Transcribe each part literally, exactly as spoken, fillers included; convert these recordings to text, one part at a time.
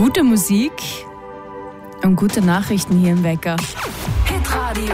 Gute Musik und gute Nachrichten hier im Wecker. Hitradio.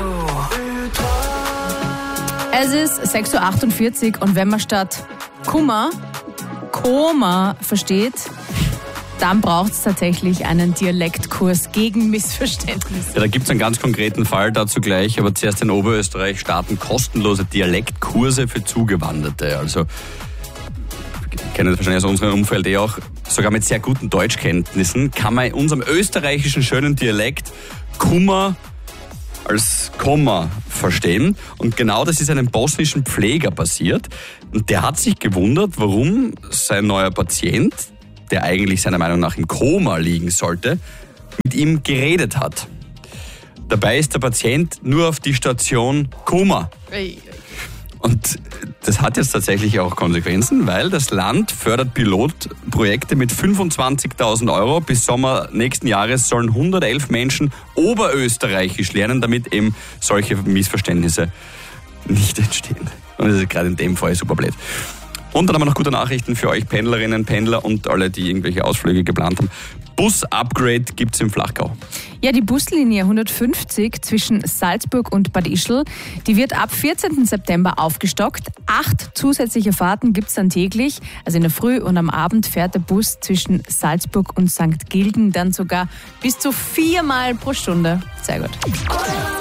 Es ist sechs Uhr achtundvierzig und wenn man statt Kummer Koma versteht, dann braucht es tatsächlich einen Dialektkurs gegen Missverständnisse. Ja, da gibt es einen ganz konkreten Fall dazu gleich, aber zuerst in Oberösterreich starten kostenlose Dialektkurse für Zugewanderte. Also, wir kennen das wahrscheinlich aus unserem Umfeld eh auch, sogar mit sehr guten Deutschkenntnissen kann man in unserem österreichischen schönen Dialekt Kummer als Komma verstehen. Und genau das ist einem bosnischen Pfleger passiert. Und der hat sich gewundert, warum sein neuer Patient, der eigentlich seiner Meinung nach im Koma liegen sollte, mit ihm geredet hat. Dabei ist der Patient nur auf die Station Koma. Und das hat jetzt tatsächlich auch Konsequenzen, weil das Land fördert Pilotprojekte mit fünfundzwanzigtausend Euro. Bis Sommer nächsten Jahres sollen hundertelf Menschen Oberösterreichisch lernen, damit eben solche Missverständnisse nicht entstehen. Und das ist gerade in dem Fall super blöd. Und dann haben wir noch gute Nachrichten für euch Pendlerinnen, Pendler und alle, die irgendwelche Ausflüge geplant haben. Bus-Upgrade gibt es im Flachgau. Ja, die Buslinie hundertfünfzig zwischen Salzburg und Bad Ischl, die wird ab vierzehnten September aufgestockt. Acht zusätzliche Fahrten gibt es dann täglich. Also in der Früh und am Abend fährt der Bus zwischen Salzburg und Sankt Gilgen dann sogar bis zu viermal pro Stunde. Sehr gut.